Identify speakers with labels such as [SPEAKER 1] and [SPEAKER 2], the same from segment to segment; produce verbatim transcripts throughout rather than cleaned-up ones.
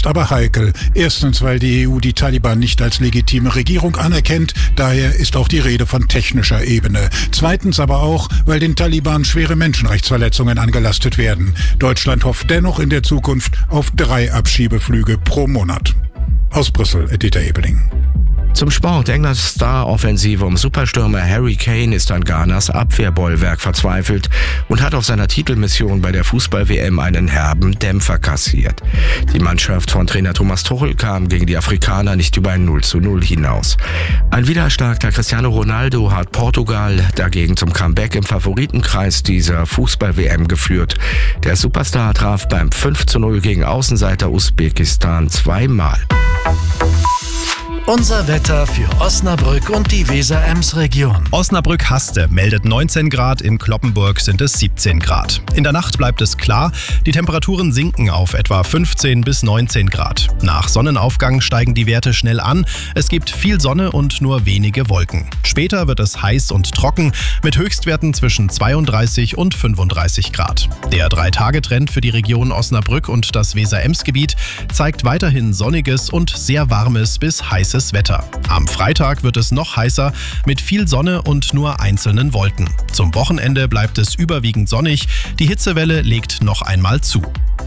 [SPEAKER 1] ist aber heikel. Erstens, weil die E U die Taliban nicht als legitime Regierung anerkennt. Daher ist auch die Rede von technischer Ebene. Zweitens aber auch, weil den Taliban schwere Menschenrechtsverletzungen angelastet werden. Deutschland hofft dennoch in der Zukunft auf drei Abschiebeflüge pro Monat. Aus Brüssel, Dieter Ebeling.
[SPEAKER 2] Zum Sport. Englands Star-Offensive um Superstürmer Harry Kane ist an Ghanas Abwehrbollwerk verzweifelt und hat auf seiner Titelmission bei der Fußball-W M einen herben Dämpfer kassiert. Die Mannschaft von Trainer Thomas Tuchel kam gegen die Afrikaner nicht über ein null zu null hinaus. Ein wiedererstarkter Cristiano Ronaldo hat Portugal dagegen zum Comeback im Favoritenkreis dieser Fußball-W M geführt. Der Superstar traf beim fünf zu null gegen Außenseiter Usbekistan zweimal.
[SPEAKER 3] Unser Wetter für Osnabrück und die Weser-Ems-Region.
[SPEAKER 4] Osnabrück-Haste meldet neunzehn Grad, in Cloppenburg sind es siebzehn Grad. In der Nacht bleibt es klar, die Temperaturen sinken auf etwa fünfzehn bis neunzehn Grad. Nach Sonnenaufgang steigen die Werte schnell an, es gibt viel Sonne und nur wenige Wolken. Später wird es heiß und trocken, mit Höchstwerten zwischen zweiunddreißig und fünfunddreißig Grad. Der Drei-Tage-Trend für die Region Osnabrück und das Weser-Ems-Gebiet zeigt weiterhin sonniges und sehr warmes bis heißes Wetter. Am Freitag wird es noch heißer mit viel Sonne und nur einzelnen Wolken. Zum Wochenende bleibt es überwiegend sonnig. Die Hitzewelle legt noch einmal zu.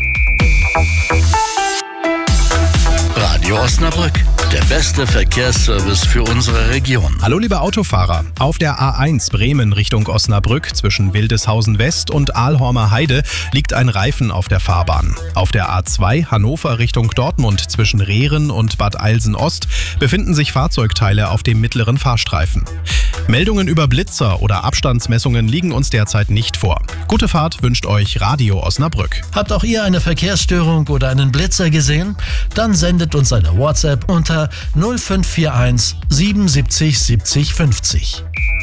[SPEAKER 3] Radio Osnabrück, der beste Verkehrsservice für unsere Region.
[SPEAKER 4] Hallo liebe Autofahrer, auf der A eins Bremen Richtung Osnabrück zwischen Wildeshausen West und Aalhormer Heide liegt ein Reifen auf der Fahrbahn. Auf der A zwei Hannover Richtung Dortmund zwischen Rehren und Bad Eilsen Ost befinden sich Fahrzeugteile auf dem mittleren Fahrstreifen. Meldungen über Blitzer oder Abstandsmessungen liegen uns derzeit nicht vor. Gute Fahrt wünscht euch Radio Osnabrück.
[SPEAKER 3] Habt auch ihr eine Verkehrsstörung oder einen Blitzer gesehen? Dann sendet uns eine WhatsApp unter null fünf vier eins siebenundsiebzig siebzig fünfzig.